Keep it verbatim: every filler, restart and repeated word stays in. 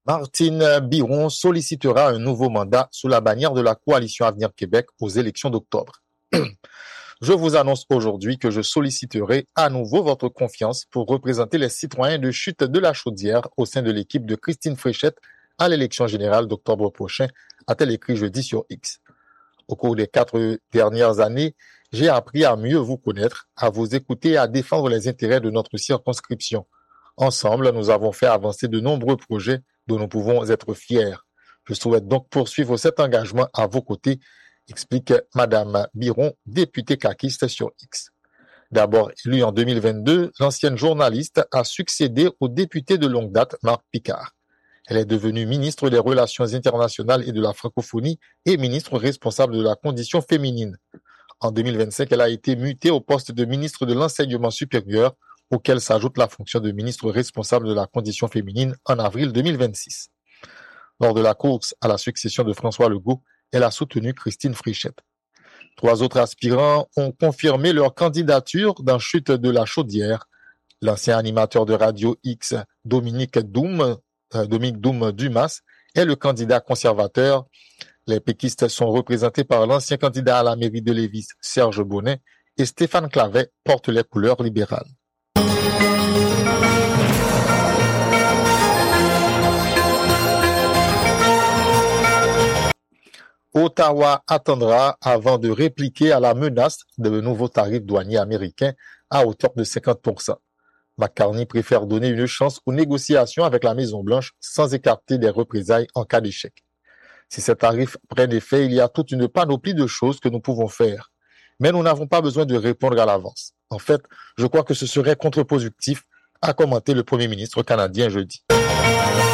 Martine Biron sollicitera un nouveau mandat sous la bannière de la Coalition Avenir Québec aux élections d'octobre. Je vous annonce aujourd'hui que je solliciterai à nouveau votre confiance pour représenter les citoyens de Chute de la Chaudière au sein de l'équipe de Christine Fréchette à l'élection générale d'octobre prochain, a-t-elle écrit jeudi sur X. Au cours des quatre dernières années, j'ai appris à mieux vous connaître, à vous écouter et à défendre les intérêts de notre circonscription. Ensemble, nous avons fait avancer de nombreux projets dont nous pouvons être fiers. Je souhaite donc poursuivre cet engagement à vos côtés, explique Madame Biron, députée caquiste sur X. D'abord élue en deux mille vingt-deux, l'ancienne journaliste a succédé au député de longue date Marc Picard. Elle est devenue ministre des Relations internationales et de la francophonie et ministre responsable de la condition féminine. En deux mille vingt-cinq, elle a été mutée au poste de ministre de l'Enseignement supérieur, auquel s'ajoute la fonction de ministre responsable de la condition féminine en avril deux mille vingt-six. Lors de la course à la succession de François Legault, elle a soutenu Christine Fréchette. Trois autres aspirants ont confirmé leur candidature dans Chute de la Chaudière. L'ancien animateur de Radio X, Dominique Doum, euh, Dominique Doum Dumas, est le candidat conservateur. Les péquistes sont représentés par l'ancien candidat à la mairie de Lévis, Serge Bonnet, et Stéphane Clavet porte les couleurs libérales. Ottawa attendra avant de répliquer à la menace de nouveaux tarifs douaniers américains à hauteur de cinquante pour cent. McCartney préfère donner une chance aux négociations avec la Maison-Blanche sans écarter des représailles en cas d'échec. Si ces tarifs prennent effet, il y a toute une panoplie de choses que nous pouvons faire. Mais nous n'avons pas besoin de répondre à l'avance. En fait, je crois que ce serait contre-productif, a commenté le Premier ministre canadien jeudi.